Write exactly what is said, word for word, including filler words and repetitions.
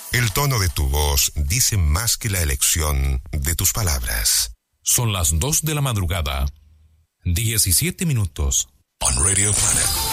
El tono de tu voz dice más que la elección de tus palabras. Son las dos de la madrugada. diecisiete minutos. On Radio Planet.